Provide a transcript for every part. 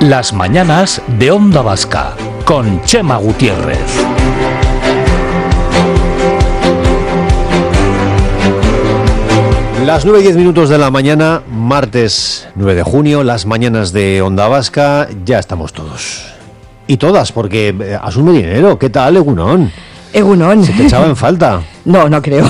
Las mañanas de Onda Vasca, con Chema Gutiérrez. Las 9:10 de la mañana, martes 9 de junio, las mañanas de Onda Vasca, ya estamos todos. Y todas, porque Asun Merinero, ¿qué tal, Egunon? Egunon. ¿Se te echaba en falta? No creo.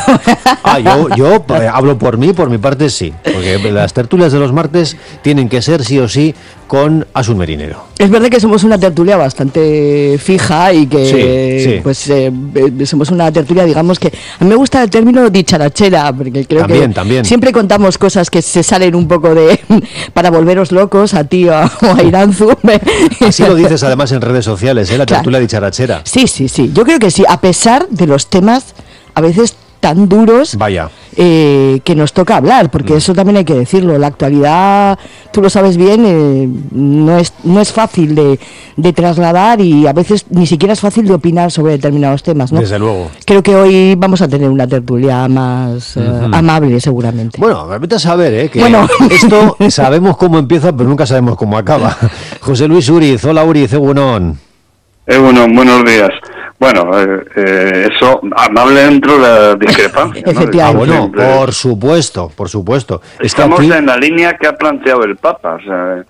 Yo hablo por mí, por mi parte sí, porque las tertulias de los martes tienen que ser sí o sí con Asun Merinero. Es verdad que somos una tertulia bastante fija y que somos una tertulia, digamos que a mí me gusta el término dicharachera, porque creo también. Siempre contamos cosas que se salen un poco de para volveros locos a ti o a Iranzu. Así lo dices además en redes sociales, la tertulia dicharachera. Sí, yo creo que sí, a pesar de los temas a veces tan duros que nos toca hablar, porque eso también hay que decirlo, la actualidad, tú lo sabes bien, no es fácil de trasladar y a veces ni siquiera es fácil de opinar sobre determinados temas, ¿no? Desde luego. Creo que hoy vamos a tener una tertulia más amable, seguramente. Bueno, vete a saber, que esto sabemos cómo empieza, pero nunca sabemos cómo acaba. José Luis Uriz, hola Uriz, Egunon. Egunon, buenos días. Bueno, eso, amable dentro de la discrepancia, ¿no? Bueno, por supuesto. Estamos en la línea que ha planteado el Papa, o sea...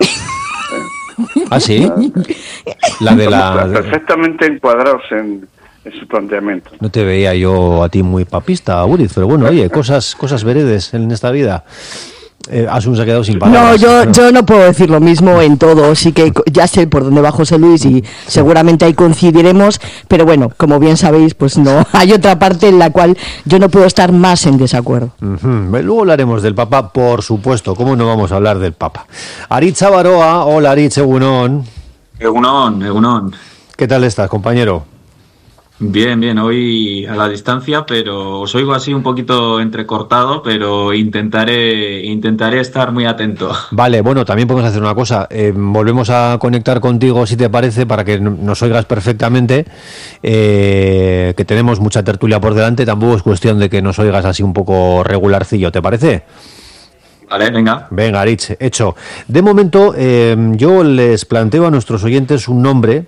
¿Ah, sí? Perfectamente encuadrados en su planteamiento. No te veía yo a ti muy papista, Uriz, pero bueno, oye, cosas veredes en esta vida. Asun se ha quedado sin palabras. No, yo no puedo decir lo mismo en todo, sí que ya sé por dónde va José Luis y seguramente ahí coincidiremos, pero bueno, como bien sabéis, pues no, hay otra parte en la cual yo no puedo estar más en desacuerdo. Luego hablaremos del Papa, por supuesto, ¿cómo no vamos a hablar del Papa? Aritz Baroa, hola Aritz, Egunon. Egunon. ¿Qué tal estás, compañero? Bien, hoy a la distancia, pero os oigo así un poquito entrecortado, pero intentaré estar muy atento. Vale, bueno, también podemos hacer una cosa, volvemos a conectar contigo si te parece, para que nos oigas perfectamente, que tenemos mucha tertulia por delante, tampoco es cuestión de que nos oigas así un poco regularcillo, ¿te parece? Vale, venga. Venga, Aritz, hecho. De momento, yo les planteo a nuestros oyentes un nombre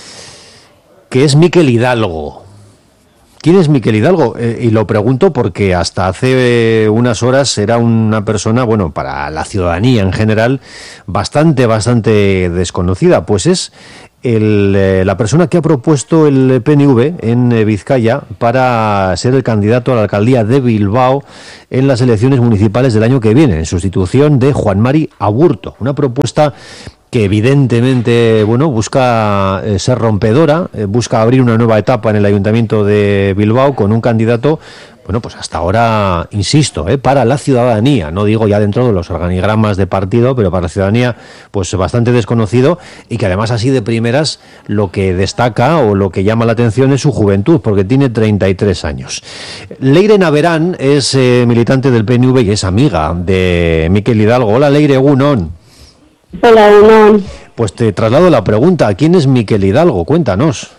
que es Miquel Hidalgo. ¿Quién es Miquel Hidalgo? Y lo pregunto porque hasta hace unas horas era una persona, bueno, para la ciudadanía en general, bastante desconocida, pues es la persona que ha propuesto el PNV en Vizcaya para ser el candidato a la alcaldía de Bilbao en las elecciones municipales del año que viene, en sustitución de Juan Mari Aburto. Una propuesta que evidentemente, busca ser rompedora, busca abrir una nueva etapa en el Ayuntamiento de Bilbao con un candidato, pues hasta ahora, insisto, para la ciudadanía, no digo ya dentro de los organigramas de partido, pero para la ciudadanía, pues bastante desconocido, y que además así de primeras lo que destaca o lo que llama la atención es su juventud, porque tiene 33 años. Leire Naverán es militante del PNV y es amiga de Miquel Hidalgo. Hola Leire, Egunon. Hola, Egunon. Pues te traslado la pregunta, ¿quién es Miquel Hidalgo? Cuéntanos.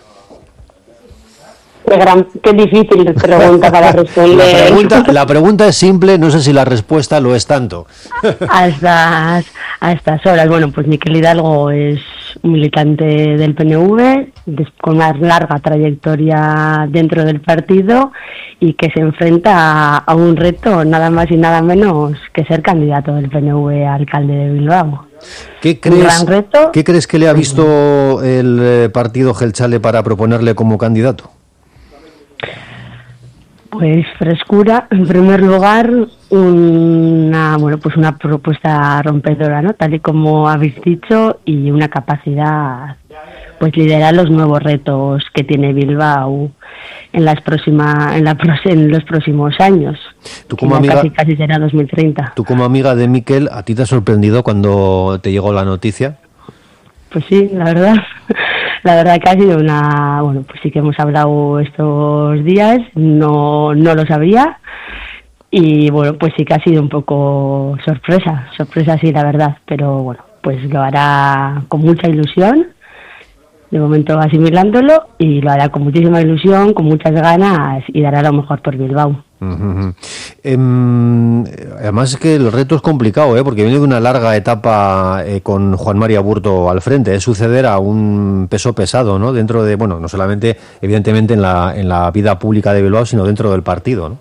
Qué difícil pregunta para responder. La pregunta es simple, no sé si la respuesta lo es tanto. A estas horas, pues Miquel Hidalgo es un militante del PNV, con una larga trayectoria dentro del partido y que se enfrenta a un reto nada más y nada menos que ser candidato del PNV a alcalde de Bilbao. Un gran reto. ¿Qué crees que le ha visto el partido Jeltzale para proponerle como candidato? Pues frescura, en primer lugar, una propuesta rompedora, ¿no? Tal y como habéis dicho, y una capacidad, liderar los nuevos retos que tiene Bilbao en los próximos años. Tú como amiga, casi será 2030. Tú como amiga de Miquel, ¿a ti te ha sorprendido cuando te llegó la noticia? Pues sí, la verdad que ha sido sí que hemos hablado estos días, no lo sabía y sí que ha sido un poco sorpresa sí, la verdad, pero lo hará con mucha ilusión, de momento asimilándolo, y lo hará con muchísima ilusión, con muchas ganas y dará lo mejor por Bilbao. Además es que el reto es complicado, porque viene de una larga etapa con Juan Mari Aburto al frente, es suceder a un peso pesado, ¿no? Dentro de, bueno, no solamente evidentemente en la vida pública de Bilbao, sino dentro del partido, ¿no?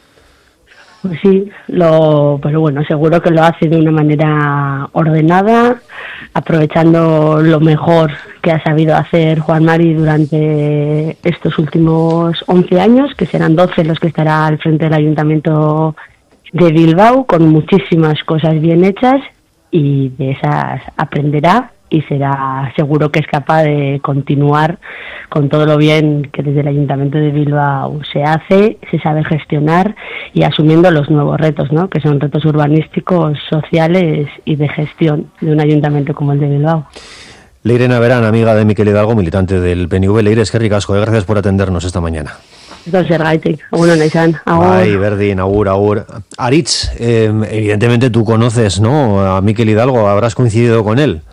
Pues sí, pero bueno, seguro que lo hace de una manera ordenada, aprovechando lo mejor que ha sabido hacer Juan Mari durante estos últimos 11 años, que serán 12 los que estará al frente del Ayuntamiento de Bilbao, con muchísimas cosas bien hechas, y de esas aprenderá y será seguro que es capaz de continuar con todo lo bien que desde el Ayuntamiento de Bilbao se hace, se sabe gestionar y asumiendo los nuevos retos, ¿no? Que son retos urbanísticos, sociales y de gestión de un ayuntamiento como el de Bilbao. Leire Naverán, amiga de Mikel Hidalgo, militante del PNV. Leire, eskerrik asko, gracias por atendernos esta mañana. Zergaitik, bueno, Neizan, agur. Ay, Berdin, agur. Aritz, evidentemente tú conoces, ¿no?, a Mikel Hidalgo, habrás coincidido con él.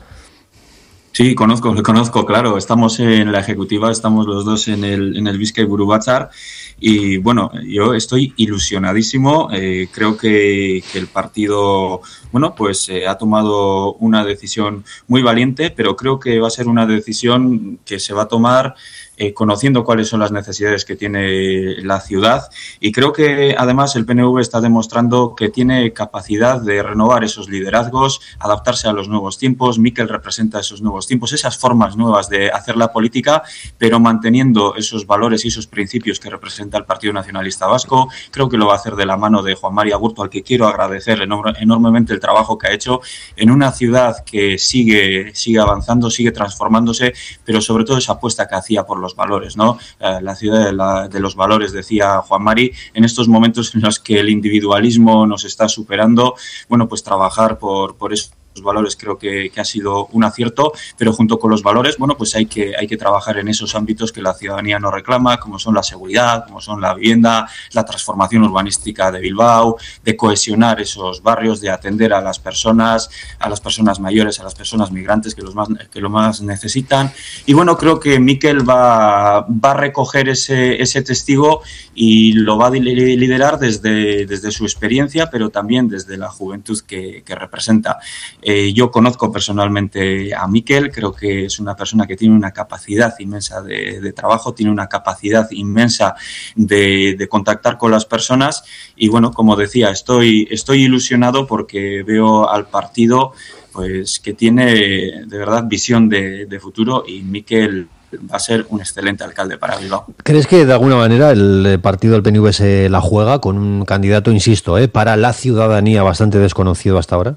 Sí, le conozco, claro. Estamos en la ejecutiva, estamos los dos en el Bizkai Buru Batzar y bueno, yo estoy ilusionadísimo. Creo que el partido, bueno, pues ha tomado una decisión muy valiente, pero creo que va a ser una decisión que se va a tomar conociendo cuáles son las necesidades que tiene la ciudad, y creo que además el PNV está demostrando que tiene capacidad de renovar esos liderazgos, adaptarse a los nuevos tiempos. Mikel representa esos nuevos tiempos, esas formas nuevas de hacer la política, pero manteniendo esos valores y esos principios que representa el Partido Nacionalista Vasco. Creo que lo va a hacer de la mano de Juan Mari Aburto, al que quiero agradecer enormemente el trabajo que ha hecho en una ciudad que sigue avanzando, sigue transformándose, pero sobre todo esa apuesta que hacía por los valores, ¿no? La ciudad de los valores, decía Juan Mari, en estos momentos en los que el individualismo nos está superando, bueno, pues trabajar por eso. Los valores creo que ha sido un acierto, pero junto con los valores, bueno, pues hay que trabajar en esos ámbitos que la ciudadanía nos reclama, como son la seguridad, como son la vivienda, la transformación urbanística de Bilbao, de cohesionar esos barrios, de atender a las personas mayores, a las personas migrantes que lo más necesitan. Y bueno, creo que Mikel va a recoger ese testigo y lo va a liderar desde su experiencia, pero también desde la juventud que representa. Yo conozco personalmente a Mikel, creo que es una persona que tiene una capacidad inmensa de trabajo, tiene una capacidad inmensa de contactar con las personas y bueno, como decía, estoy ilusionado porque veo al partido pues que tiene de verdad visión de futuro, y Mikel va a ser un excelente alcalde para Bilbao. ¿Crees que de alguna manera el partido del PNV se la juega con un candidato, insisto, para la ciudadanía bastante desconocido hasta ahora?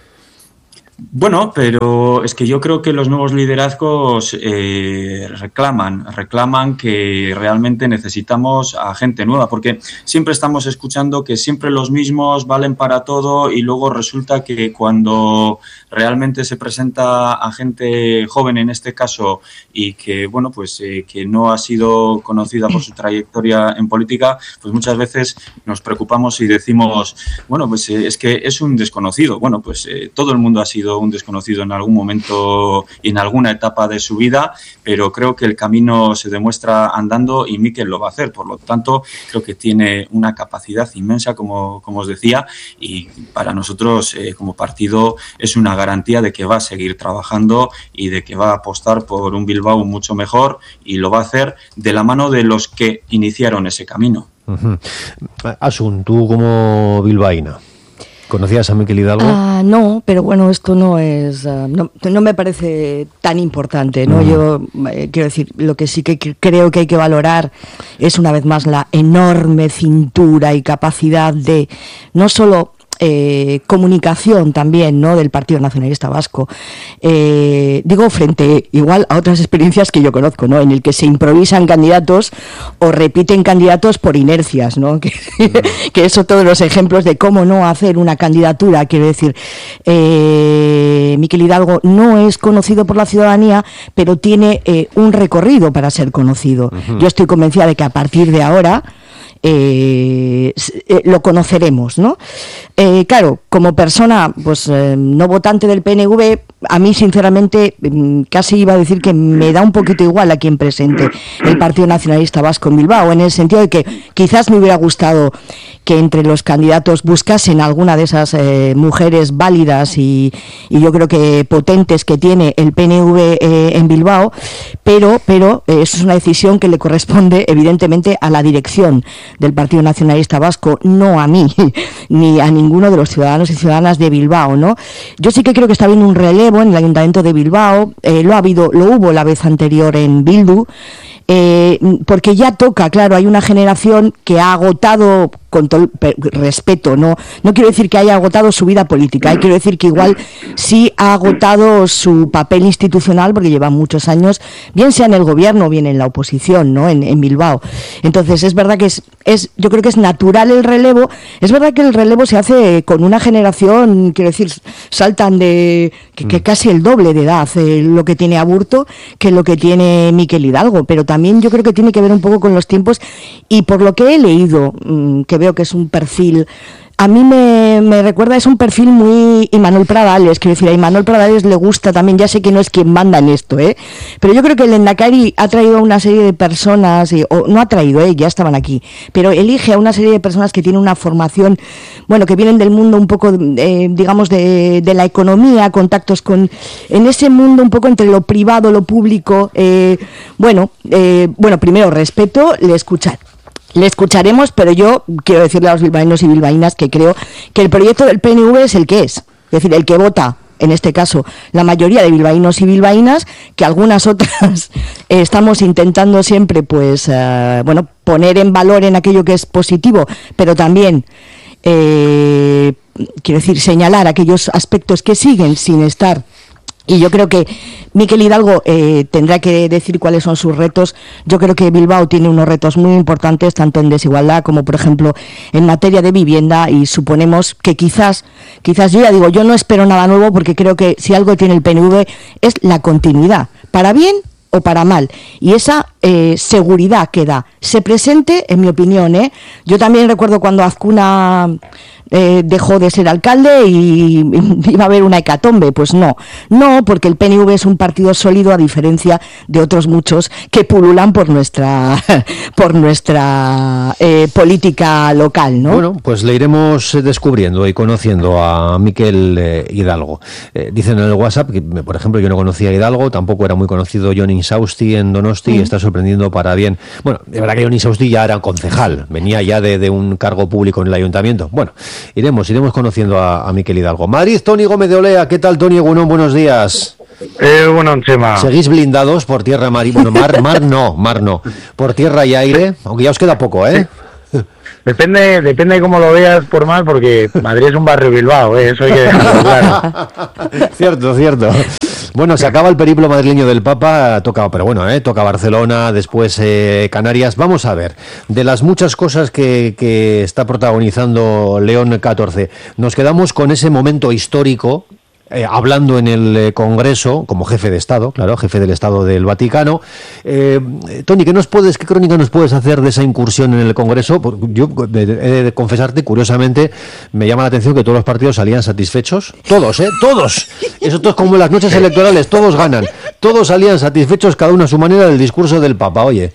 Bueno, pero es que yo creo que los nuevos liderazgos reclaman que realmente necesitamos a gente nueva, porque siempre estamos escuchando que siempre los mismos valen para todo y luego resulta que cuando realmente se presenta a gente joven en este caso y que, bueno, pues que no ha sido conocida por su trayectoria en política, pues muchas veces nos preocupamos y decimos, bueno, pues es que es un desconocido. Bueno, pues todo el mundo ha sido un desconocido en algún momento y en alguna etapa de su vida, pero creo que el camino se demuestra andando y Mikel lo va a hacer. Por lo tanto, creo que tiene una capacidad inmensa, como os decía, y para nosotros como partido es una garantía de que va a seguir trabajando y de que va a apostar por un Bilbao mucho mejor, y lo va a hacer de la mano de los que iniciaron ese camino. Asun, tú como bilbaína, ¿conocías a Mikel Hidalgo? No, pero bueno, esto no es, no me parece tan importante, ¿no? Yo quiero decir, lo que sí que creo que hay que valorar es una vez más la enorme cintura y capacidad de no solo comunicación también, ¿no?, del Partido Nacionalista Vasco, digo, frente igual a otras experiencias que yo conozco, ¿no?, en el que se improvisan candidatos o repiten candidatos por inercias, ¿no?, que eso, todos los ejemplos de cómo no hacer una candidatura. Quiero decir, Mikel Hidalgo no es conocido por la ciudadanía, pero tiene un recorrido para ser conocido. Yo estoy convencida de que a partir de ahora lo conoceremos, ¿no? Claro, como persona, pues no votante del PNV, a mí sinceramente casi iba a decir que me da un poquito igual a quien presente el Partido Nacionalista Vasco en Bilbao, en el sentido de que quizás me hubiera gustado que entre los candidatos buscasen alguna de esas mujeres válidas y yo creo que potentes que tiene el PNV en Bilbao, pero eso es una decisión que le corresponde evidentemente a la dirección del Partido Nacionalista Vasco, no a mí ni a ninguno de los ciudadanos y ciudadanas de Bilbao, ¿no? Yo sí que creo que está habiendo un relevo en el Ayuntamiento de Bilbao, lo hubo la vez anterior en Bildu, porque ya toca, claro, hay una generación que ha agotado, con todo respeto, no quiero decir que haya agotado su vida política, quiero decir que igual sí ha agotado su papel institucional, porque lleva muchos años, bien sea en el gobierno o bien en la oposición, ¿no? En Bilbao. Entonces es verdad que yo creo que es natural el relevo. Es verdad que el relevo se hace con una generación, quiero decir, saltan de que casi el doble de edad lo que tiene Aburto que lo que tiene Miquel Hidalgo, pero también yo creo que tiene que ver un poco con los tiempos, y por lo que he leído, que veo que es un perfil, a mí me recuerda, es un perfil muy Imanol Pradales, quiero decir, a Imanol Pradales le gusta también, ya sé que no es quien manda en esto, pero yo creo que el Lehendakari ha traído a una serie de personas, o no ha traído, ya estaban aquí, pero elige a una serie de personas que tienen una formación, bueno, que vienen del mundo un poco, digamos, de la economía, contactos en ese mundo un poco entre lo privado, lo público, bueno, primero respeto, le escucharemos, pero yo quiero decirle a los bilbaínos y bilbaínas que creo que el proyecto del PNV es el que es decir, el que vota, en este caso, la mayoría de bilbaínos y bilbaínas, que algunas otras estamos intentando siempre, pues, poner en valor en aquello que es positivo, pero también, quiero decir, señalar aquellos aspectos que siguen sin estar. Y yo creo que Miquel Hidalgo tendrá que decir cuáles son sus retos. Yo creo que Bilbao tiene unos retos muy importantes, tanto en desigualdad como, por ejemplo, en materia de vivienda, y suponemos que quizás yo ya digo, yo no espero nada nuevo, porque creo que si algo tiene el PNV es la continuidad, para bien o para mal, y esa seguridad que da. Se presente, en mi opinión, yo también recuerdo cuando Azcuna dejó de ser alcalde y iba a haber una hecatombe. Pues no, porque el PNV es un partido sólido, a diferencia de otros muchos que pululan por nuestra política local, ¿no? Bueno, pues le iremos descubriendo y conociendo a Miquel Hidalgo. Dicen en el WhatsApp que, por ejemplo, yo no conocía a Hidalgo, tampoco era muy conocido Jon Insausti en Donosti, está sorprendiendo para bien. Bueno, de verdad que Jon Insausti ya era concejal, venía ya de un cargo público en el ayuntamiento. Bueno, iremos conociendo a Miquel Hidalgo. Madrid, Toni Gómez de Olea. ¿Qué tal, Toni? Buenos días. Bueno, Chema. ¿Seguís blindados por tierra, mar y... Bueno, mar no. Por tierra y aire, aunque ya os queda poco, ¿eh? Sí. Depende de cómo lo veas por mar, porque Madrid es un barrio Bilbao, eso hay que dejarlo claro. Cierto. Bueno, se acaba el periplo madrileño del Papa, toca Barcelona, después Canarias. Vamos a ver, de las muchas cosas que está protagonizando León XIV, nos quedamos con ese momento histórico, hablando en el Congreso, como jefe de Estado, claro, jefe del Estado del Vaticano. Toni, ¿qué crónica nos puedes hacer de esa incursión en el Congreso? Yo he de confesarte, curiosamente, me llama la atención que todos los partidos salían satisfechos. Todos. Eso es como en las noches electorales, todos ganan. Todos salían satisfechos, cada uno a su manera, del discurso del Papa, oye.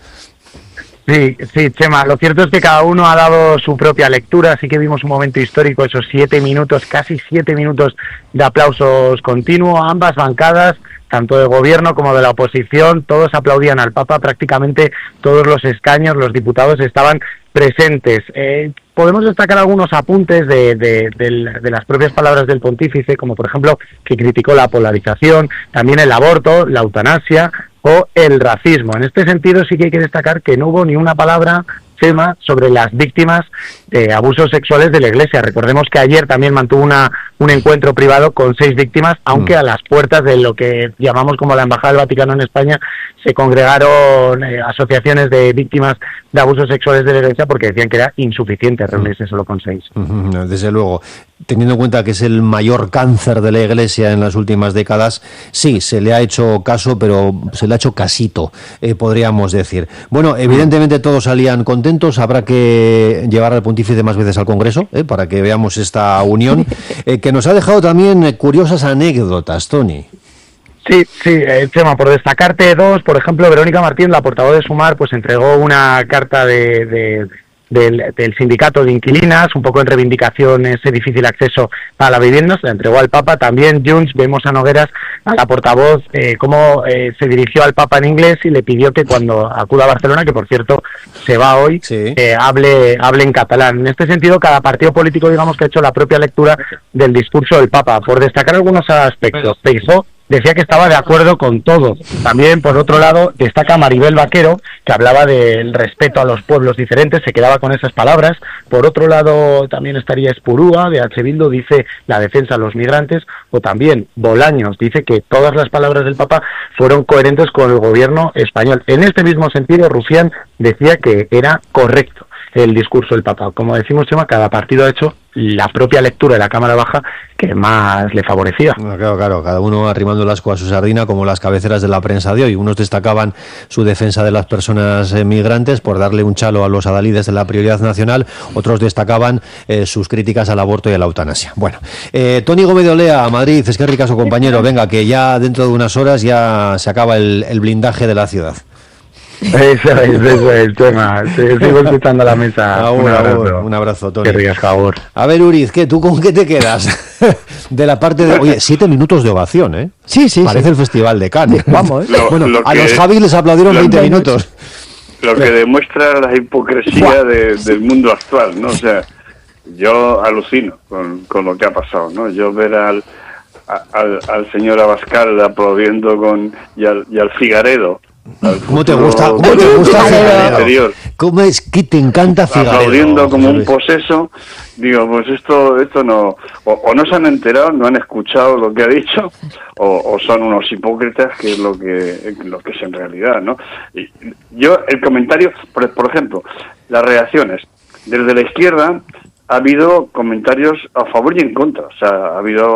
Sí, Chema, lo cierto es que cada uno ha dado su propia lectura, así que vimos un momento histórico, esos 7 minutos, casi 7 minutos de aplausos continuos, ambas bancadas, tanto de gobierno como de la oposición, todos aplaudían al Papa, prácticamente todos los escaños, los diputados estaban presentes. Podemos destacar algunos apuntes de las propias palabras del pontífice, como por ejemplo que criticó la polarización, también el aborto, la eutanasia o el racismo. En este sentido sí que hay que destacar que no hubo ni una palabra, Chema, sobre las víctimas de abusos sexuales de la Iglesia. Recordemos que ayer también mantuvo un encuentro privado con 6 víctimas, aunque a las puertas de lo que llamamos como la Embajada del Vaticano en España se congregaron asociaciones de víctimas de abusos sexuales de la Iglesia, porque decían que era insuficiente reunirse solo con 6. Desde luego, teniendo en cuenta que es el mayor cáncer de la Iglesia en las últimas décadas, sí, se le ha hecho caso, pero se le ha hecho casito, podríamos decir. Bueno, evidentemente todos salían contentos, habrá que llevar al pontífice más veces al Congreso, para que veamos esta unión, que nos ha dejado también curiosas anécdotas, Tony. Sí, Chema, por destacarte dos, por ejemplo, Verónica Martín, la portavoz de Sumar, pues entregó una carta del sindicato de inquilinas, un poco en reivindicación ese difícil acceso a la vivienda, se la entregó al Papa. También Junts, vemos a Nogueras, a la portavoz, cómo se dirigió al Papa en inglés y le pidió que cuando acuda a Barcelona, que por cierto se va hoy, sí, hable en catalán. En este sentido, cada partido político, digamos, que ha hecho la propia lectura del discurso del Papa. Por destacar algunos aspectos, Feijóo decía que estaba de acuerdo con todo. También, por otro lado, destaca Maribel Vaquero, que hablaba del respeto a los pueblos diferentes, se quedaba con esas palabras. Por otro lado, también estaría Espurúa, de H. Bildu, dice la defensa a los migrantes, o también Bolaños, dice que todas las palabras del Papa fueron coherentes con el gobierno español. En este mismo sentido, Rufián decía que era correcto el discurso del Papa. Como decimos, Chema, cada partido ha hecho la propia lectura de la Cámara Baja que más le favorecía. Claro, cada uno arrimando el asco a su sardina, como las cabeceras de la prensa de hoy. Unos destacaban su defensa de las personas migrantes por darle un chalo a los adalides de la prioridad nacional, otros destacaban sus críticas al aborto y a la eutanasia. Bueno, Tony Gómez de Olea, Madrid, es que ricaso compañero, venga, que ya dentro de unas horas ya se acaba el blindaje de la ciudad. Eso es el tema. Sigo escuchando a la mesa. Un abrazo, Tony. Que rías, favor. A ver, Uriz, ¿tú con qué te quedas? De la parte de... Oye, 7 minutos de ovación, ¿eh? Sí. Parece el Festival de Cannes. Vamos, a los Javis les aplaudieron 20 minutos. Lo que demuestra la hipocresía del mundo actual, ¿no? O sea, yo alucino con lo que ha pasado, ¿no? Yo ver al señor Abascal aplaudiendo y al Figaredo. ¿Cómo te gusta Figaredo? ¿Cómo es que te encanta Figaredo? Aplaudiendo como un poseso. Digo, pues esto no, o no se han enterado, no han escuchado lo que ha dicho, o son unos hipócritas, que es lo que es en realidad, ¿no? Y yo, el comentario, por ejemplo, las reacciones desde la izquierda. Ha habido comentarios a favor y en contra. O sea,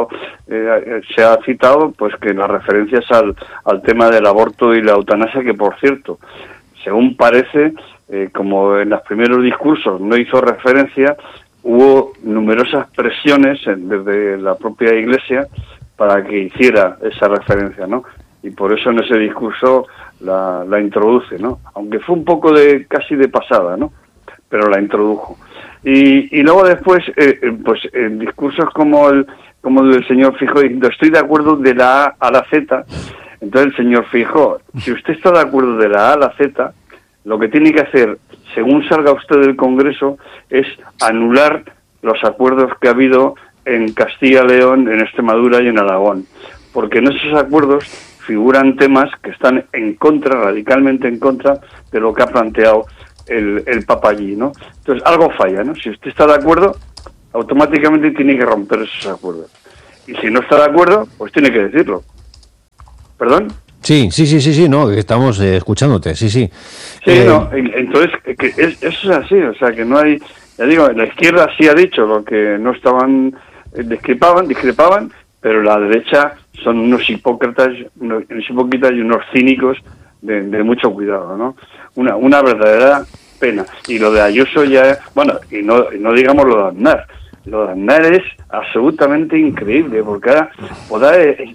se ha citado pues que las referencias al tema del aborto y la eutanasia, que por cierto, según parece, como en los primeros discursos no hizo referencia, hubo numerosas presiones desde la propia Iglesia para que hiciera esa referencia, ¿no? Y por eso en ese discurso la introduce, ¿no? Aunque fue un poco casi de pasada, ¿no? Pero la introdujo. Y luego después, pues en discursos como el del señor Feijóo, diciendo estoy de acuerdo de la A a la Z. Entonces el señor Feijóo, si usted está de acuerdo de la A a la Z, lo que tiene que hacer, según salga usted del Congreso, es anular los acuerdos que ha habido en Castilla-León, en Extremadura y en Aragón. Porque en esos acuerdos figuran temas que están radicalmente en contra de lo que ha planteado el Papa allí, ¿no? Entonces algo falla, ¿no? Si usted está de acuerdo, automáticamente tiene que romper esos acuerdos. Y si no está de acuerdo, pues tiene que decirlo. ¿Perdón? Sí, no, estamos escuchándote, sí. Sí, no, entonces, eso es así, o sea, que no hay... Ya digo, la izquierda sí ha dicho lo que no estaban... discrepaban, pero la derecha son unos hipócritas y unos cínicos de mucho cuidado, ¿no? Una verdadera pena. Y lo de Ayuso ya, bueno, y no digamos lo de Aznar. Lo de Aznar es absolutamente increíble, porque ahora podrá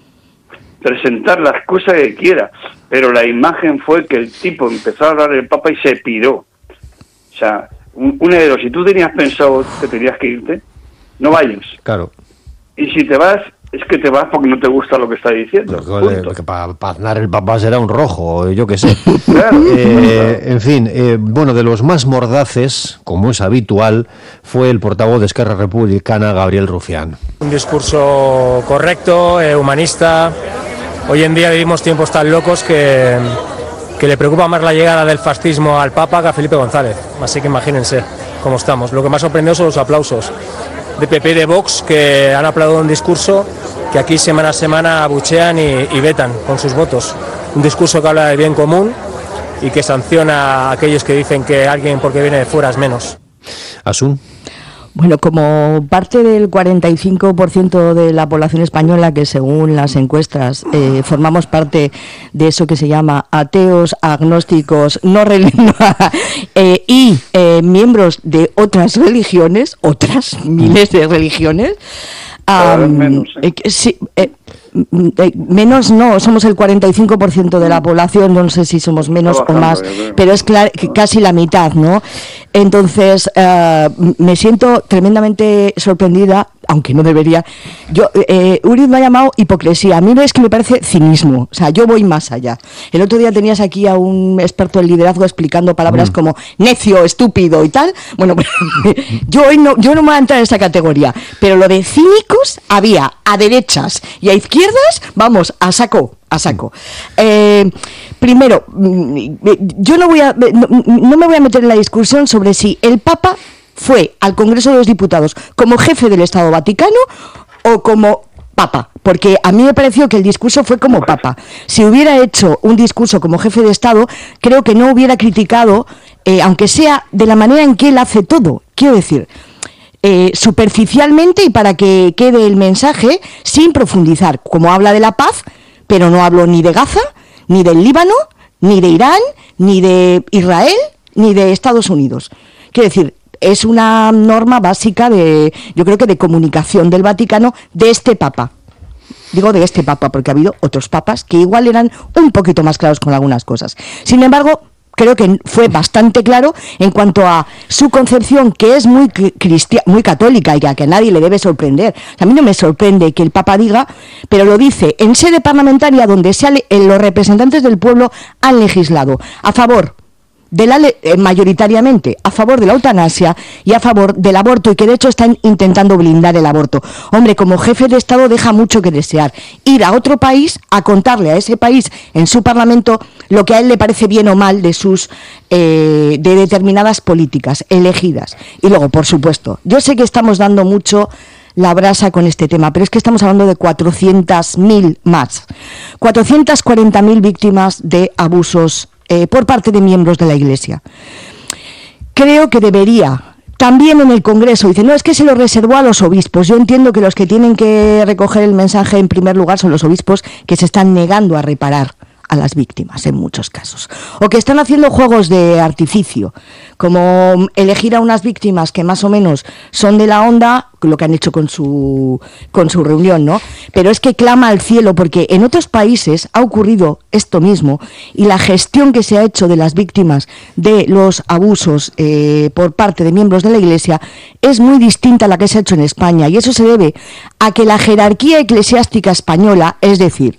presentar las cosas que quiera, pero la imagen fue que el tipo empezó a hablar del Papa y se piró. O sea, un heredero, si tú tenías pensado que tenías que irte, no vayas. Claro. Y si te vas, es que te vas porque no te gusta lo que está diciendo. Porque para Aznar el Papa será un rojo, yo qué sé. Claro. En fin, bueno, de los más mordaces, como es habitual, fue el portavoz de Esquerra Republicana, Gabriel Rufián. Un discurso correcto, humanista. Hoy en día vivimos tiempos tan locos que le preocupa más la llegada del fascismo al Papa que a Felipe González. Así que imagínense cómo estamos. Lo que más sorprendió son los aplausos de PP y de Vox, que han aplaudido un discurso que aquí semana a semana abuchean y vetan con sus votos. Un discurso que habla del bien común, y que sanciona a aquellos que dicen que alguien porque viene de fuera es menos. Asun. Bueno, como parte del 45% de la población española, que según las encuestas formamos parte de eso que se llama ateos, agnósticos, y miembros de otras religiones, miles de religiones, menos no, somos el 45% de la población, no sé si somos menos o más, pero es claro que casi la mitad, ¿no? Entonces, me siento tremendamente sorprendida, aunque no debería. Uriz me ha llamado hipocresía. A mí no es que me parece cinismo, o sea, yo voy más allá. El otro día tenías aquí a un experto en liderazgo explicando palabras como necio, estúpido y tal. Bueno, yo no me voy a entrar en esa categoría, pero lo de cínicos había a derechas y a izquierdas, vamos, a saco. Primero, yo no me voy a meter en la discusión sobre si el Papa fue al Congreso de los Diputados como jefe del Estado Vaticano o como Papa, porque a mí me pareció que el discurso fue como Papa. Si hubiera hecho un discurso como jefe de Estado, creo que no hubiera criticado, aunque sea de la manera en que él hace todo. Quiero decir, superficialmente y para que quede el mensaje sin profundizar, como habla de la paz, pero no hablo ni de Gaza, ni del Líbano, ni de Irán, ni de Israel, ni de Estados Unidos. Quiero decir, es una norma básica yo creo que de comunicación del Vaticano de este Papa. Digo de este Papa porque ha habido otros papas que igual eran un poquito más claros con algunas cosas. Sin embargo, creo que fue bastante claro en cuanto a su concepción, que es muy muy católica y a que a nadie le debe sorprender. A mí no me sorprende que el Papa diga, pero lo dice en sede parlamentaria donde los representantes del pueblo han legislado a favor mayoritariamente a favor de la eutanasia y a favor del aborto, y que de hecho están intentando blindar el aborto. Hombre, como jefe de Estado deja mucho que desear. Ir a otro país a contarle a ese país en su parlamento lo que a él le parece bien o mal de sus de determinadas políticas elegidas. Y luego, por supuesto, yo sé que estamos dando mucho la brasa con este tema, pero es que estamos hablando de 400.000 más, 440.000 víctimas de abusos por parte de miembros de la Iglesia. Creo que debería, también en el Congreso, dice, no, es que se lo reservó a los obispos. Yo entiendo que los que tienen que recoger el mensaje en primer lugar son los obispos, que se están negando a reparar a las víctimas en muchos casos, o que están haciendo juegos de artificio, como elegir a unas víctimas que más o menos son de la onda, lo que han hecho con su reunión, ¿no? Pero es que clama al cielo, porque en otros países ha ocurrido esto mismo, y la gestión que se ha hecho de las víctimas de los abusos por parte de miembros de la Iglesia es muy distinta a la que se ha hecho en España, y eso se debe a que la jerarquía eclesiástica española, es decir,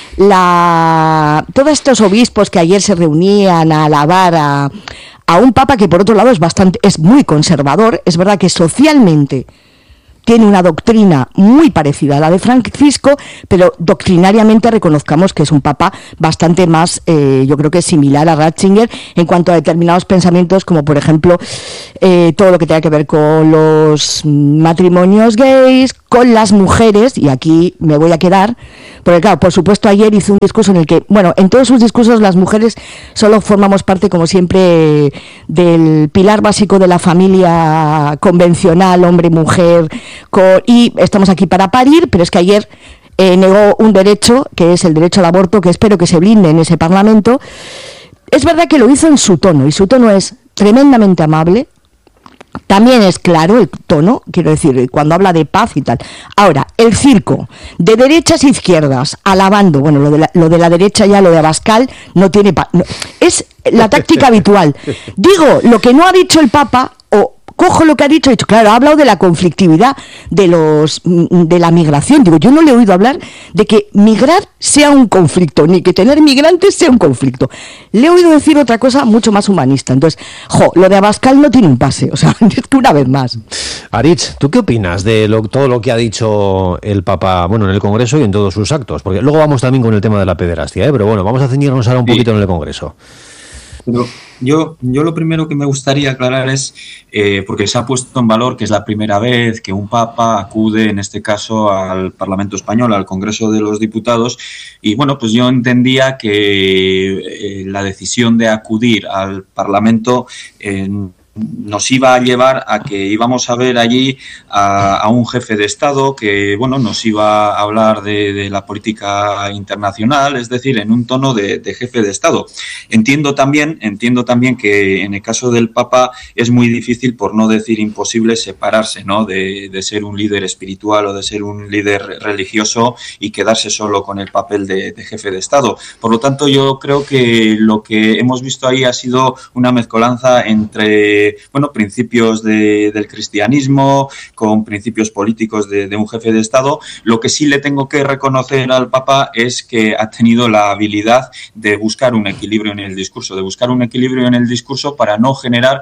todos estos obispos que ayer se reunían a alabar a un papa que por otro lado es muy conservador, es verdad que socialmente tiene una doctrina muy parecida a la de Francisco, pero doctrinariamente reconozcamos que es un papa bastante más, yo creo que similar a Ratzinger en cuanto a determinados pensamientos, como por ejemplo todo lo que tenga que ver con los matrimonios gays, con las mujeres, y aquí me voy a quedar, porque claro, por supuesto ayer hizo un discurso en el que, bueno, en todos sus discursos las mujeres solo formamos parte, como siempre, del pilar básico de la familia convencional, hombre-mujer, y estamos aquí para parir, pero es que ayer negó un derecho, que es el derecho al aborto, que espero que se blinde en ese Parlamento. Es verdad que lo hizo en su tono, y su tono es tremendamente amable. También es claro el tono, quiero decir, cuando habla de paz y tal. Ahora, el circo de derechas e izquierdas, alabando, bueno, lo de la derecha ya, lo de Abascal, no tiene... es la táctica habitual. Digo lo que no ha dicho el Papa, o cojo lo que ha dicho, claro, ha hablado de la conflictividad de la migración. Digo, yo no le he oído hablar de que migrar sea un conflicto, ni que tener migrantes sea un conflicto. Le he oído decir otra cosa mucho más humanista. Entonces, lo de Abascal no tiene un pase, o sea, es que una vez más. Aritz, ¿tú qué opinas de todo lo que ha dicho el Papa, bueno, en el Congreso y en todos sus actos? Porque luego vamos también con el tema de la pederastia, pero bueno, vamos a ceñirnos ahora un poquito en el Congreso. Yo lo primero que me gustaría aclarar es, porque se ha puesto en valor que es la primera vez que un papa acude, en este caso, al Parlamento Español, al Congreso de los Diputados, y bueno, pues yo entendía que la decisión de acudir al Parlamento nos iba a llevar a que íbamos a ver allí a un jefe de Estado que, bueno, nos iba a hablar de la política internacional, es decir, en un tono de jefe de Estado. Entiendo también que en el caso del Papa es muy difícil, por no decir imposible, separarse, ¿no?, de ser un líder espiritual o de ser un líder religioso y quedarse solo con el papel de jefe de Estado. Por lo tanto, yo creo que lo que hemos visto ahí ha sido una mezcolanza entre principios del cristianismo con principios políticos de un jefe de Estado. Lo que sí le tengo que reconocer al Papa es que ha tenido la habilidad de buscar un equilibrio en el discurso, para no generar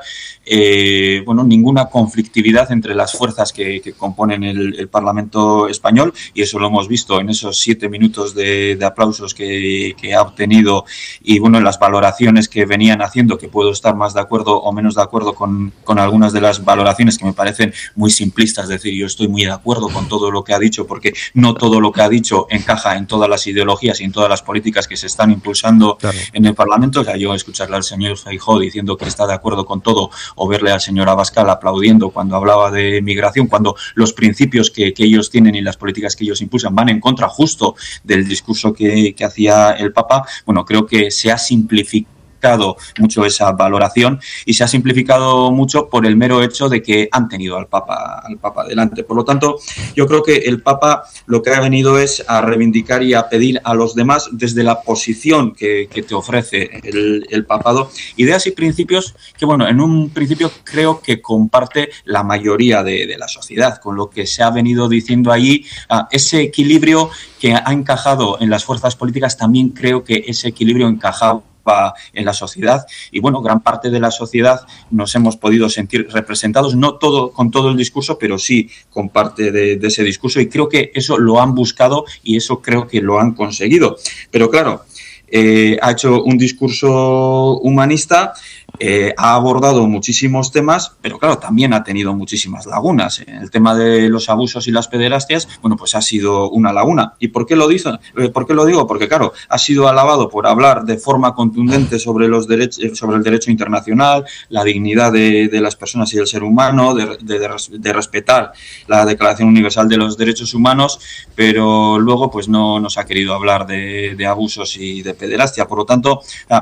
ninguna conflictividad entre las fuerzas que componen el Parlamento español, y eso lo hemos visto en esos 7 minutos de aplausos que ha obtenido, y bueno, en las valoraciones que venían haciendo, que puedo estar más de acuerdo o menos de acuerdo con algunas de las valoraciones que me parecen muy simplistas. Es decir, yo estoy muy de acuerdo con todo lo que ha dicho, porque no todo lo que ha dicho encaja en todas las ideologías y en todas las políticas que se están impulsando en el Parlamento. O sea, yo escucharle al señor Feijóo diciendo que está de acuerdo con todo, o verle al señor Abascal aplaudiendo cuando hablaba de migración, cuando los principios que ellos tienen y las políticas que ellos impulsan van en contra justo del discurso que hacía el Papa, bueno, creo que se ha simplificado mucho esa valoración, y se ha simplificado mucho por el mero hecho de que han tenido al Papa delante. Por lo tanto, yo creo que el Papa lo que ha venido es a reivindicar y a pedir a los demás, desde la posición que te ofrece el papado, ideas y principios que, bueno, en un principio creo que comparte la mayoría de la sociedad, con lo que se ha venido diciendo allí, ese equilibrio que ha encajado en las fuerzas políticas. También creo que ese equilibrio encajaba en la sociedad, y bueno, gran parte de la sociedad nos hemos podido sentir representados, no con todo el discurso, pero sí con parte de ese discurso, y creo que eso lo han buscado y eso creo que lo han conseguido. Pero claro, ha hecho un discurso humanista, ha abordado muchísimos temas, pero claro, también ha tenido muchísimas lagunas. El tema de los abusos y las pederastias, bueno, pues ha sido una laguna. ¿Y por qué lo digo? Porque claro, ha sido alabado por hablar de forma contundente sobre el derecho internacional, la dignidad de las personas y del ser humano, de respetar la Declaración Universal de los Derechos Humanos, pero luego pues no nos ha querido hablar de abusos y de pederastia. Por lo tanto,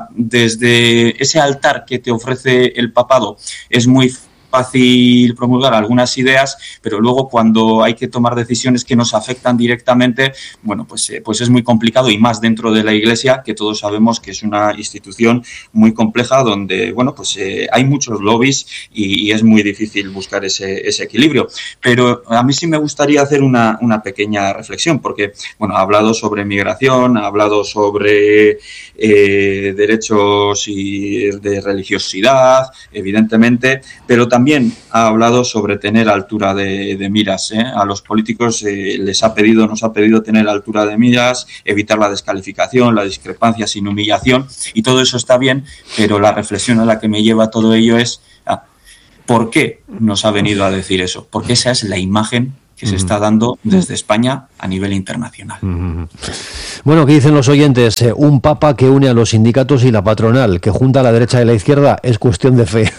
desde ese altar que te ofrece el papado es muy fácil promulgar algunas ideas, pero luego cuando hay que tomar decisiones que nos afectan directamente, bueno, pues es muy complicado, y más dentro de la Iglesia, que todos sabemos que es una institución muy compleja, donde, bueno, pues hay muchos lobbies y es muy difícil buscar ese equilibrio. Pero a mí sí me gustaría hacer una pequeña reflexión, porque, bueno, ha hablado sobre migración, ha hablado sobre derechos y de religiosidad, evidentemente, pero también ha hablado sobre tener altura de miras. A los políticos nos ha pedido tener altura de miras, evitar la descalificación, la discrepancia sin humillación, y todo eso está bien, pero la reflexión a la que me lleva todo ello es ¿por qué nos ha venido a decir eso? Porque esa es la imagen que se está dando desde España a nivel internacional. Bueno, ¿qué dicen los oyentes? Un papa que une a los sindicatos y la patronal, que junta a la derecha y la izquierda, es cuestión de fe.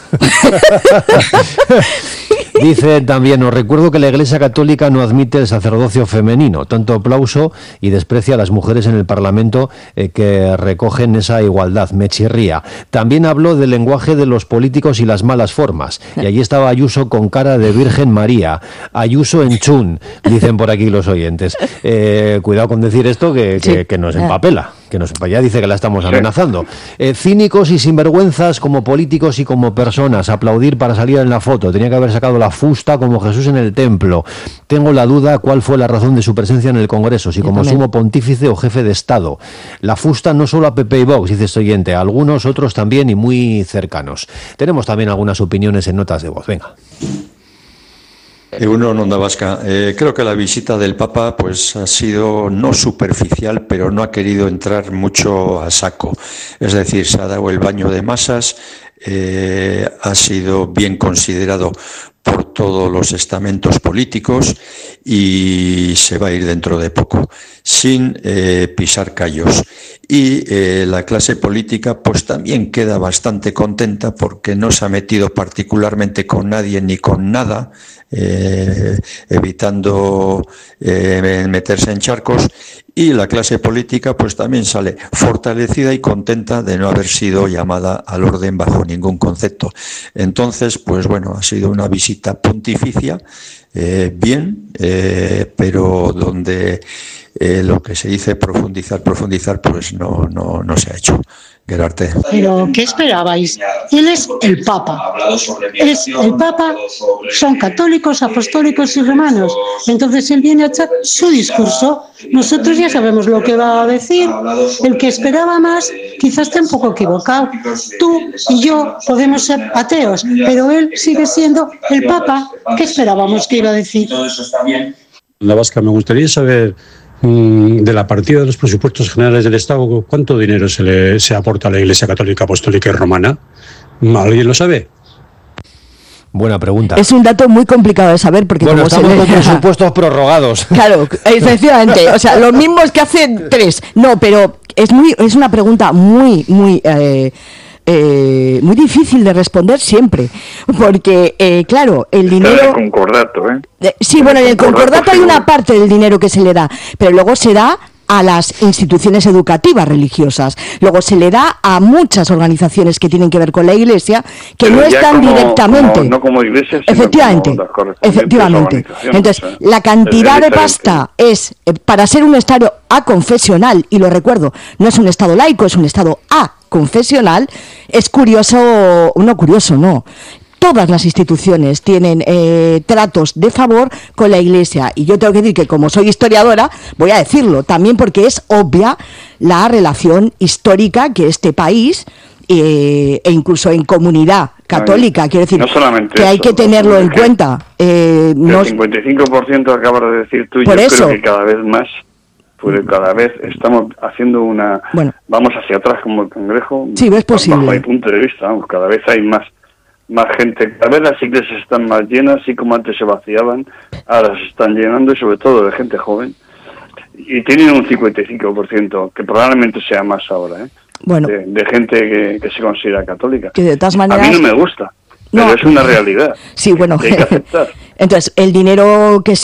Dice también, os recuerdo que la Iglesia Católica no admite el sacerdocio femenino, tanto aplauso, y desprecia a las mujeres en el Parlamento que recogen esa igualdad. Me chirría. También habló del lenguaje de los políticos y las malas formas, y allí estaba Ayuso con cara de Virgen María, Ayuso en chun, dicen por aquí los oyentes. Cuidado con decir esto que nos empapela. Ya dice que la estamos amenazando. Cínicos y sinvergüenzas como políticos y como personas. Aplaudir para salir en la foto. Tenía que haber sacado la fusta como Jesús en el templo. Tengo la duda cuál fue la razón de su presencia en el Congreso, si como sumo pontífice o jefe de Estado. La fusta no solo a PP y Vox, dice este oyente, a algunos otros también y muy cercanos. Tenemos también algunas opiniones en notas de voz. Venga. Uno en Onda Vasca. Creo que la visita del Papa pues ha sido no superficial, pero no ha querido entrar mucho a saco. Es decir, se ha dado el baño de masas ha sido bien considerado por todos los estamentos políticos y se va a ir dentro de poco, sin pisar callos. Y la clase política pues también queda bastante contenta porque no se ha metido particularmente con nadie ni con nada, evitando meterse en charcos, y la clase política pues también sale fortalecida y contenta de no haber sido llamada al orden bajo ningún concepto. Entonces, pues bueno, ha sido una visita pontificia, bien, pero donde lo que se dice profundizar, pues no se ha hecho. Gerarte. Pero, ¿qué esperabais? Él es el Papa. Es el Papa, son católicos, apostólicos y romanos. Entonces él viene a echar su discurso. Nosotros ya sabemos lo que va a decir. El que esperaba más quizás esté un poco equivocado. Tú y yo podemos ser ateos, pero él sigue siendo el Papa. ¿Qué esperábamos que iba a decir? La Vasca, me gustaría saber, de la partida de los presupuestos generales del Estado, ¿cuánto dinero se aporta a la Iglesia Católica, Apostólica y Romana? ¿Alguien lo sabe? Buena pregunta. Es un dato muy complicado de saber porque bueno, como estamos con presupuestos prorrogados. Claro, efectivamente. O sea, lo mismo es que hace 3. No, pero es una pregunta muy difícil de responder siempre, porque claro, el dinero... Está en el concordato, sí, bueno, en el concordato hay una parte del dinero que se le da, pero luego se da a las instituciones educativas religiosas, luego se le da a muchas organizaciones que tienen que ver con la Iglesia, que pero no están directamente... no como Iglesia, sino efectivamente, efectivamente. Entonces, la cantidad de pasta es, para ser un Estado aconfesional, y lo recuerdo, no es un Estado laico, es un Estado aconfesional, es curioso, no. Todas las instituciones tienen tratos de favor con la Iglesia, y yo tengo que decir que como soy historiadora voy a decirlo también porque es obvia la relación histórica que este país e incluso en comunidad católica, quiero decir, no solamente que hay que tenerlo en cuenta. El 55% acabas de decir tú, yo creo que cada vez más, porque cada vez estamos haciendo vamos hacia atrás como el Cangrejo. Sí, es posible. Bajo mi punto de vista, vamos, cada vez hay más gente, cada vez las iglesias están más llenas, así como antes se vaciaban, ahora se están llenando, y sobre todo de gente joven, y tienen un 55%, que probablemente sea más ahora, bueno, de gente que se considera católica. Que de todas maneras... A mí no me gusta, pero es una realidad. Sí, bueno, que hay que aceptar. Entonces, el dinero que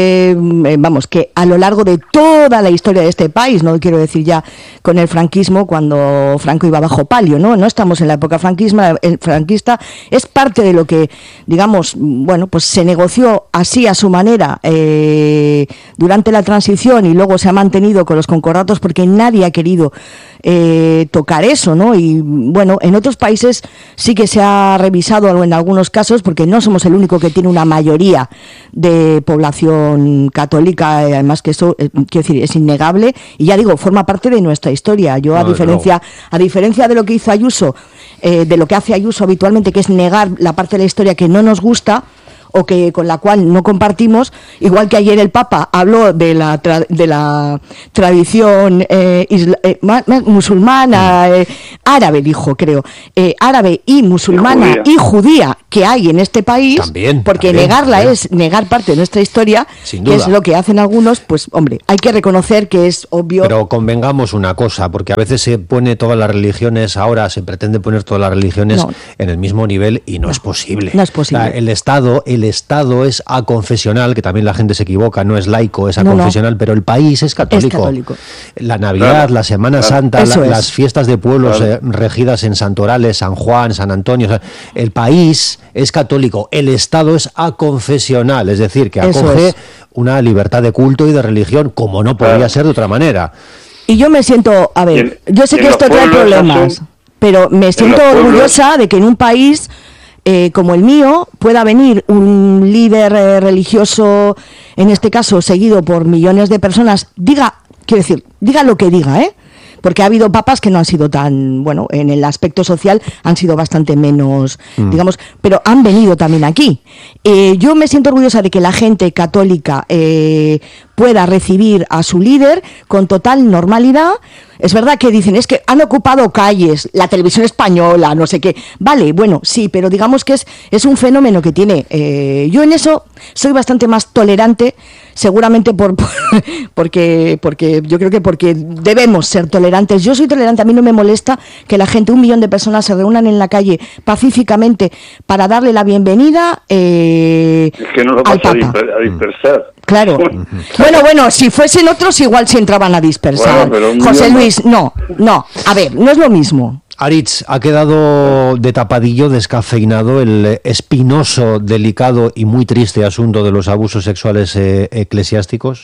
que a lo largo de toda la historia de este país, no quiero decir ya con el franquismo, cuando Franco iba bajo palio, no estamos en la época franquista, es parte de lo que, digamos, pues se negoció así a su manera durante la transición, y luego se ha mantenido con los concordatos porque nadie ha querido tocar eso, ¿no? Y bueno, en otros países sí que se ha revisado en algunos casos, porque no somos el único que tiene una mayoría de población católica, además que eso, quiero decir, es innegable, y ya digo, forma parte de nuestra historia. Yo, a diferencia de lo que hizo Ayuso, de lo que hace Ayuso habitualmente, que es negar la parte de la historia que no nos gusta, o que con la cual no compartimos, igual que ayer el Papa habló de la tradición musulmana, árabe, dijo, creo, árabe y musulmana y judía que hay en este país, porque negarla es negar parte de nuestra historia, que es lo que hacen algunos. Pues hombre, hay que reconocer que es obvio. Pero convengamos una cosa, porque a veces se pone todas las religiones, ahora se pretende poner todas las religiones en el mismo nivel, y no es posible. No es posible. O sea, el Estado es aconfesional, que también la gente se equivoca, no es laico, es aconfesional, pero el país es católico. La Navidad, la Semana Santa, las fiestas de pueblos regidas en santorales, San Juan, San Antonio, el país es católico, el Estado es aconfesional, es decir, que acoge una libertad de culto y de religión, como no podría ser de otra manera. Y yo me siento, yo sé que esto trae problemas, pero me siento orgullosa de que en un país como el mío pueda venir un líder religioso, en este caso seguido por millones de personas, diga lo que diga, porque ha habido papas que no han sido tan, en el aspecto social han sido bastante menos, digamos, pero han venido también aquí. Yo me siento orgullosa de que la gente católica pueda recibir a su líder con total normalidad. Es verdad que dicen, es que han ocupado calles, la televisión española, no sé qué. Vale, bueno, sí, pero digamos que es un fenómeno que tiene. Yo en eso soy bastante más tolerante, seguramente porque yo creo que porque debemos ser tolerantes. Yo soy tolerante, a mí no me molesta que la gente, 1 millón de personas se reúnan en la calle pacíficamente para darle la bienvenida es que no lo vas a dispersar. Claro. Bueno, si fuesen otros igual se entraban a dispersar. Bueno, José Luis, no, a ver, no es lo mismo. Aritz, ha quedado de tapadillo, descafeinado el espinoso, delicado y muy triste asunto de los abusos sexuales eclesiásticos.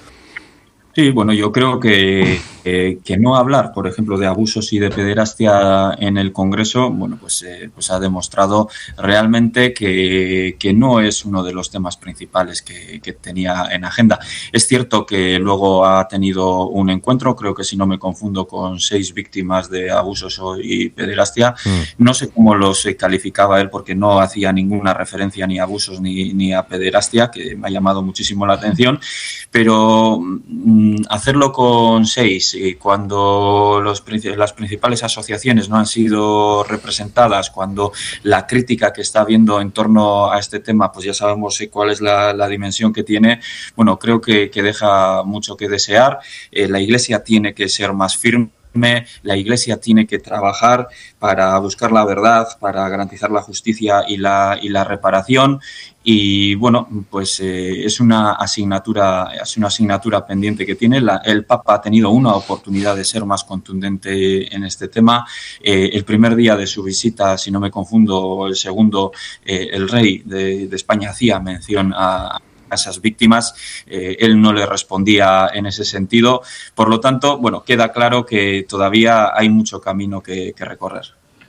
Sí, bueno, yo creo que no hablar, por ejemplo, de abusos y de pederastia en el Congreso, bueno, pues ha demostrado realmente que no es uno de los temas principales que tenía en agenda. Es cierto que luego ha tenido un encuentro, creo que si no me confundo, con 6 víctimas de abusos y pederastia. No sé cómo los calificaba él porque no hacía ninguna referencia ni a abusos ni a pederastia, que me ha llamado muchísimo la atención, pero hacerlo con 6 y cuando las principales asociaciones no han sido representadas, cuando la crítica que está habiendo en torno a este tema, pues ya sabemos cuál es la dimensión que tiene, bueno, creo que deja mucho que desear. La Iglesia tiene que ser más firme. La Iglesia tiene que trabajar para buscar la verdad, para garantizar la justicia y la reparación. Y bueno, pues es una asignatura pendiente que tiene. El Papa ha tenido una oportunidad de ser más contundente en este tema. El primer día de su visita, si no me confundo, el segundo, el rey de España hacía mención a esas víctimas, él no le respondía en ese sentido. Por lo tanto, bueno, queda claro que todavía hay mucho camino que recorrer.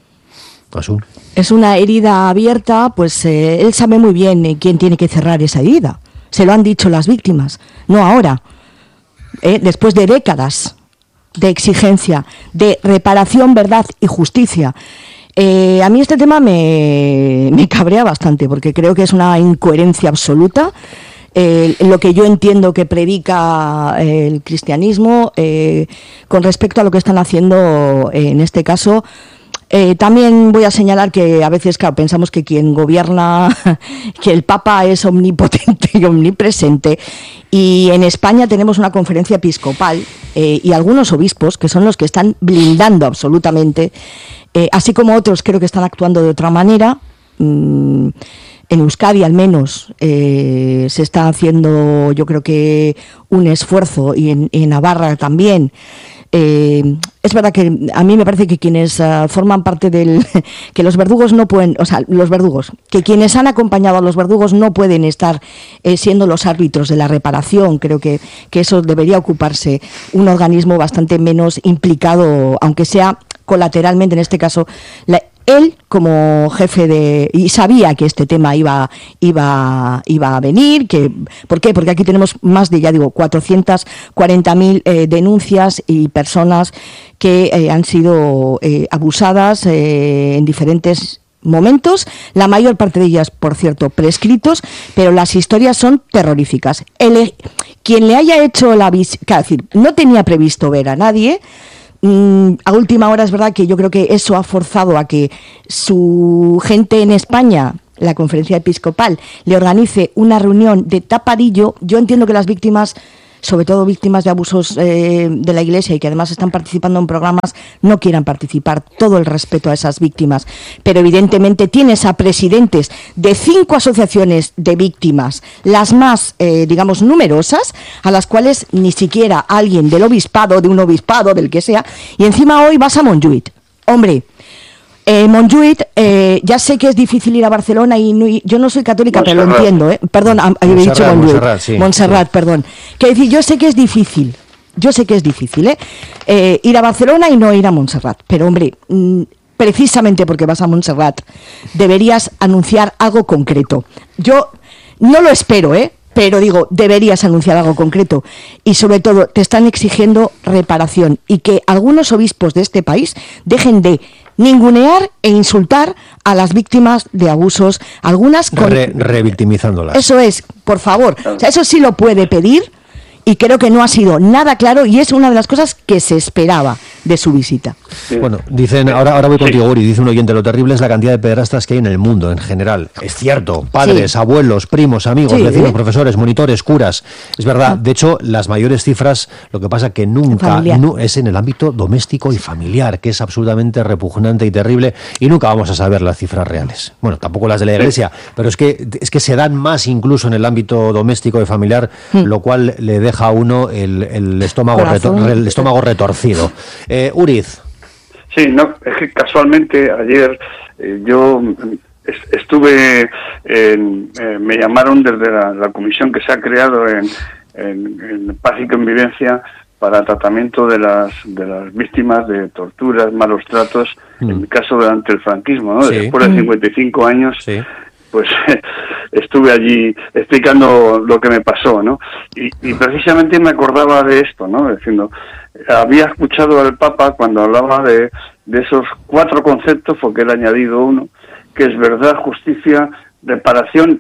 Es una herida abierta, pues él sabe muy bien quién tiene que cerrar esa herida. Se lo han dicho las víctimas, no ahora. Después de décadas de exigencia, de reparación, verdad y justicia. A mí este tema me cabrea bastante porque creo que es una incoherencia absoluta. Lo que yo entiendo que predica el cristianismo con respecto a lo que están haciendo en este caso. También voy a señalar que a veces, claro, pensamos que quien gobierna, que el Papa es omnipotente y omnipresente, y en España tenemos una conferencia episcopal y algunos obispos que son los que están blindando absolutamente, así como otros creo que están actuando de otra manera. En Euskadi al menos se está haciendo, yo creo que un esfuerzo, y en Navarra también. Es verdad que a mí me parece que quienes forman parte que los verdugos no pueden, o sea, los verdugos, que quienes han acompañado a los verdugos no pueden estar siendo los árbitros de la reparación. Creo que eso debería ocuparse un organismo bastante menos implicado, aunque sea colateralmente en este caso. Él como jefe y sabía que este tema iba a venir, ¿por qué? Porque aquí tenemos más de, 440.000 denuncias y personas que han sido abusadas en diferentes momentos, la mayor parte de ellas, por cierto, prescritos, pero las historias son terroríficas. Quien le haya hecho no tenía previsto ver a nadie. A última hora es verdad que yo creo que eso ha forzado a que su gente en España, la conferencia episcopal, le organice una reunión de tapadillo. Yo entiendo que las víctimas, sobre todo víctimas de abusos de la Iglesia y que además están participando en programas, no quieran participar. Todo el respeto a esas víctimas, pero evidentemente tienes a presidentes de 5 asociaciones de víctimas, las más numerosas, a las cuales ni siquiera alguien del obispado, de un obispado, del que sea, y encima hoy vas a Montjuïc. Hombre, Montjuïc, ya sé que es difícil ir a Barcelona y yo no soy católica, pero lo entiendo, Perdón, había dicho Montjuïc. Sí, Montserrat, sí. Perdón. Quiero decir, yo sé que es difícil, ir a Barcelona y no ir a Montserrat, pero hombre, precisamente porque vas a Montserrat, deberías anunciar algo concreto. Yo no lo espero, pero digo, deberías anunciar algo concreto, y sobre todo te están exigiendo reparación, y que algunos obispos de este país dejen de ningunear e insultar a las víctimas de abusos, algunas revictimizándolas. Eso es, por favor, o sea, eso sí lo puede pedir, y creo que no ha sido nada claro y es una de las cosas que se esperaba de su visita. Bueno, dicen, ahora voy contigo, Uri, dice un oyente, lo terrible es la cantidad de pederastas que hay en el mundo en general. Es cierto, padres, abuelos, primos, amigos, vecinos, profesores, monitores, curas, es verdad. De hecho, las mayores cifras, lo que pasa que nunca es en el ámbito doméstico y familiar, que es absolutamente repugnante y terrible, y nunca vamos a saber las cifras reales. Bueno, tampoco las de la Iglesia, pero es que se dan más incluso en el ámbito doméstico y familiar, lo cual le deja a uno el estómago retorcido. Uriz. Sí, no, es que casualmente ayer yo estuve, me llamaron desde la comisión que se ha creado en Paz y Convivencia para tratamiento de las víctimas de torturas, malos tratos, en mi caso durante el franquismo, ¿no? Después de 55 años, pues estuve allí explicando lo que me pasó, ¿no? Y precisamente me acordaba de esto, ¿no? Diciendo, había escuchado al Papa cuando hablaba de esos 4 conceptos, porque él ha añadido uno, que es verdad, justicia, reparación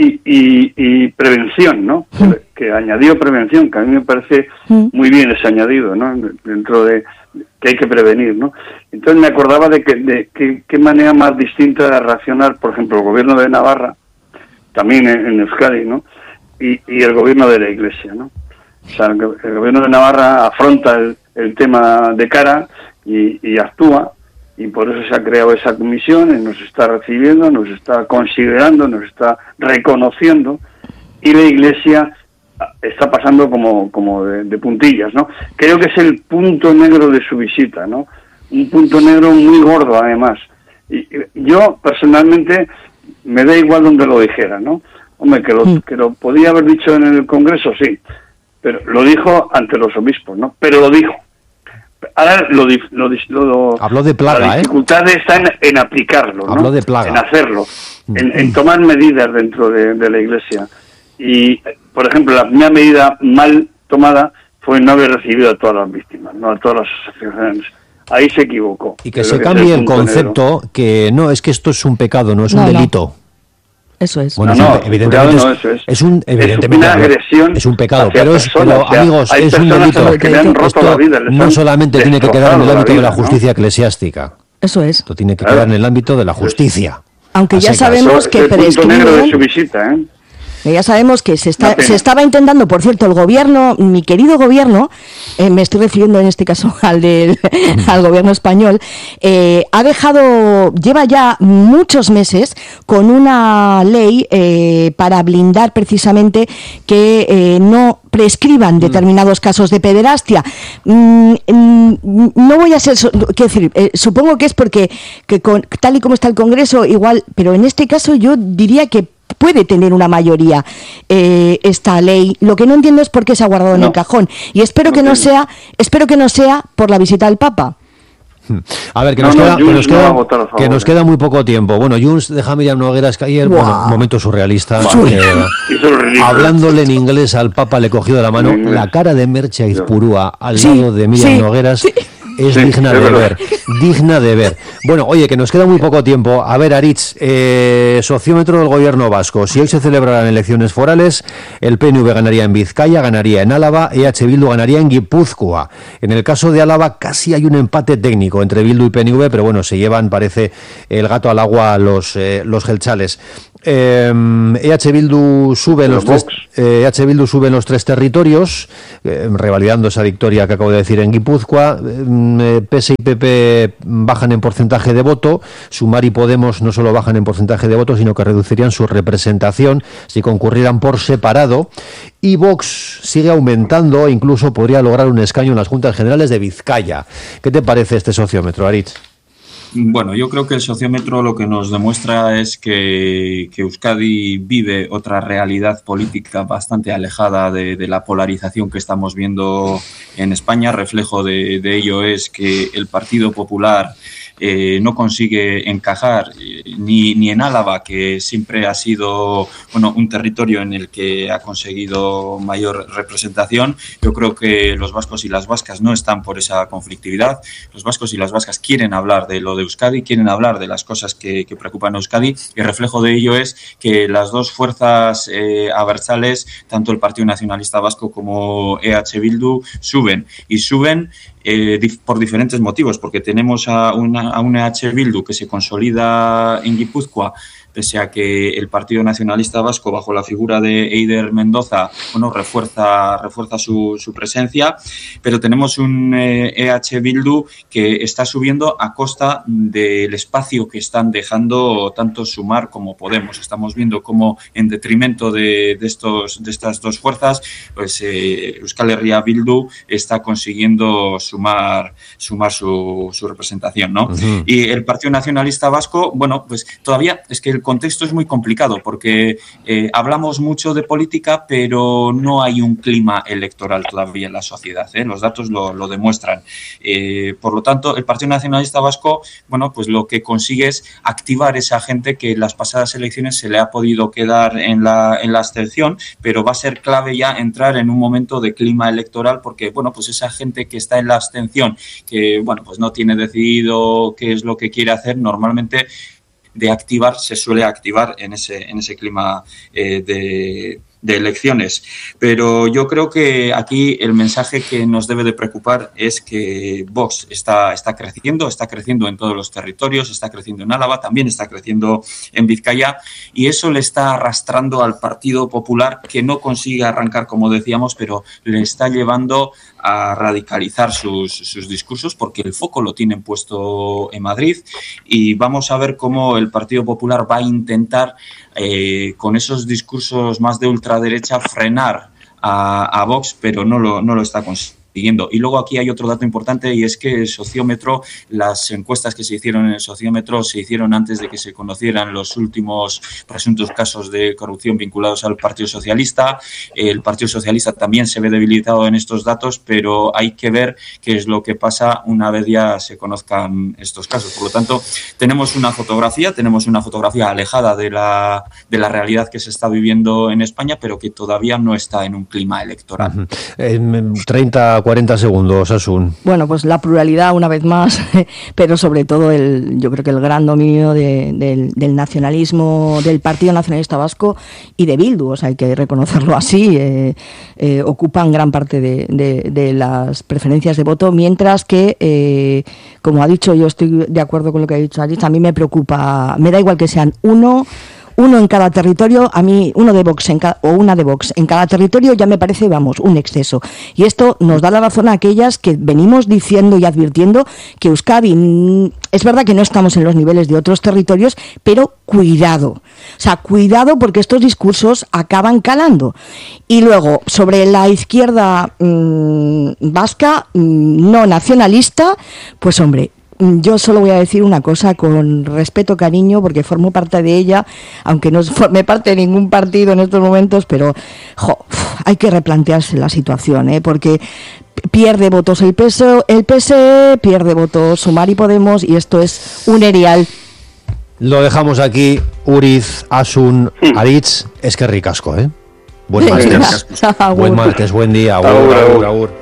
y prevención, ¿no? Que añadió prevención, que a mí me parece muy bien ese añadido, ¿no? Dentro de que hay que prevenir, ¿no? Entonces me acordaba de qué manera más distinta de reaccionar, por ejemplo, el gobierno de Navarra, también en Euskadi, ¿no? Y el gobierno de la Iglesia, ¿no? O sea, el gobierno de Navarra afronta el tema de cara y actúa, y por eso se ha creado esa comisión, y nos está recibiendo, nos está considerando, nos está reconociendo, y la Iglesia está pasando como de puntillas, ¿no? Creo que es el punto negro de su visita, ¿no? Un punto negro muy gordo, además. Y yo, personalmente, me da igual donde lo dijera, ¿no? Hombre, que lo podía haber dicho en el Congreso, sí, pero lo dijo ante los obispos, ¿no? Pero lo dijo. Ahora habló de plaga, la dificultad está en aplicarlo, ¿no? Habló de plaga. En hacerlo, en tomar medidas dentro de la Iglesia. Y, por ejemplo, la primera medida mal tomada fue no haber recibido a todas las víctimas, no a todas las asociaciones. Ahí se equivocó. Y que se cambie el concepto negro. Que no, es que esto es un pecado, no es un delito. Eso es. Bueno, evidentemente es una agresión, es un pecado, pero amigos, es un delito. Que le han roto la vida, no solamente tiene que quedar en el ámbito de la justicia eclesiástica. Eso es. Esto tiene que quedar en el ámbito de la justicia. Aunque ya sabemos que prescriben. Negro de su visita, Ya sabemos que se estaba intentando, por cierto, el gobierno, mi querido gobierno, me estoy refiriendo en este caso al gobierno español, lleva ya muchos meses con una ley para blindar precisamente que no prescriban determinados casos de pederastia. No voy a ser, quiero decir, supongo que es porque tal y como está el Congreso, igual, pero en este caso yo diría que puede tener una mayoría esta ley. Lo que no entiendo es por qué se ha guardado en el cajón. Y espero que no sea por la visita del Papa. A ver, que nos queda muy poco tiempo. Bueno, Junts de Javier Nogueras Cayer, bueno, momento surrealista. Hablándole en inglés al Papa, le cogió de la mano la cara de Merche Aizpurúa al lado de Miriam Nogueras. Sí. Es digna de ver. Bueno, oye, que nos queda muy poco tiempo. A ver, Aritz, sociómetro del gobierno vasco. Si hoy se celebraran elecciones forales, el PNV ganaría en Vizcaya, ganaría en Álava, EH Bildu ganaría en Guipúzcoa. En el caso de Álava casi hay un empate técnico entre Bildu y PNV, pero bueno, se llevan, parece, el gato al agua los gelchales. EH Bildu sube en los 3 territorios, revalidando esa victoria que acabo de decir en Guipúzcoa. PS y PP bajan en porcentaje de voto. Sumar y Podemos no solo bajan en porcentaje de voto, sino que reducirían su representación si concurrieran por separado. Y Vox sigue aumentando e incluso podría lograr un escaño en las Juntas Generales de Vizcaya. ¿Qué te parece este sociómetro, Aritz? Bueno, yo creo que el sociómetro lo que nos demuestra es que Euskadi vive otra realidad política bastante alejada de la polarización que estamos viendo en España. Reflejo de ello es que el Partido Popular no consigue encajar ni en Álava, que siempre ha sido un territorio en el que ha conseguido mayor representación. Yo creo que los vascos y las vascas no están por esa conflictividad. Los vascos y las vascas quieren hablar de lo de Euskadi, quieren hablar de las cosas que preocupan a Euskadi, y el reflejo de ello es que las dos fuerzas abertzales, tanto el Partido Nacionalista Vasco como EH Bildu, suben por diferentes motivos, porque tenemos a una EH Bildu que se consolida en Guipúzcoa, pese a que el Partido Nacionalista Vasco, bajo la figura de Eider Mendoza, refuerza su presencia, pero tenemos un EH Bildu que está subiendo a costa del espacio que están dejando tanto Sumar como Podemos. Estamos viendo cómo, en detrimento de estas dos fuerzas, pues Euskal Herria Bildu está consiguiendo sumar su representación, ¿no? Uh-huh. Y el Partido Nacionalista Vasco, pues todavía es que el contexto es muy complicado, porque hablamos mucho de política, pero no hay un clima electoral todavía en la sociedad, ¿eh? Los datos lo demuestran. Por lo tanto, el Partido Nacionalista Vasco, pues lo que consigue es activar esa gente que en las pasadas elecciones se le ha podido quedar en la abstención, pero va a ser clave ya entrar en un momento de clima electoral, porque, pues esa gente que está en la abstención, que, pues no tiene decidido qué es lo que quiere hacer, normalmente se suele activar en ese clima de elecciones. Pero yo creo que aquí el mensaje que nos debe de preocupar es que Vox está creciendo en todos los territorios, está creciendo en Álava, también está creciendo en Vizcaya, y eso le está arrastrando al Partido Popular, que no consigue arrancar, como decíamos, pero le está llevando a radicalizar sus discursos, porque el foco lo tienen puesto en Madrid, y vamos a ver cómo el Partido Popular va a intentar con esos discursos más de ultraderecha frenar a Vox, pero no lo está consiguiendo. Y luego aquí hay otro dato importante, y es que el sociómetro, las encuestas que se hicieron en el sociómetro se hicieron antes de que se conocieran los últimos presuntos casos de corrupción vinculados al Partido Socialista. El Partido Socialista también se ve debilitado en estos datos, pero hay que ver qué es lo que pasa una vez ya se conozcan estos casos. Por lo tanto, tenemos una fotografía alejada de la realidad que se está viviendo en España, pero que todavía no está en un clima electoral. 40 segundos, Asun. Bueno, pues la pluralidad una vez más, pero sobre todo yo creo que el gran dominio del nacionalismo, del Partido Nacionalista Vasco y de Bildu, hay que reconocerlo así, ocupan gran parte de las preferencias de voto, mientras que, como ha dicho, yo estoy de acuerdo con lo que ha dicho Alice, a mí me preocupa, me da igual que sean uno en cada territorio, a mí una de Vox en cada territorio ya me parece, un exceso. Y esto nos da la razón a aquellas que venimos diciendo y advirtiendo que Euskadi, es verdad que no estamos en los niveles de otros territorios, pero cuidado. Cuidado, porque estos discursos acaban calando. Y luego, sobre la izquierda vasca, no nacionalista, pues hombre, yo solo voy a decir una cosa con respeto, cariño, porque formo parte de ella, aunque no forme parte de ningún partido en estos momentos, pero hay que replantearse la situación, porque pierde votos el PSE, pierde votos Sumar y Podemos, y esto es un erial. Lo dejamos aquí. Uriz, Asun, Aritz, es que ricasco, Buen martes, buen día, agur.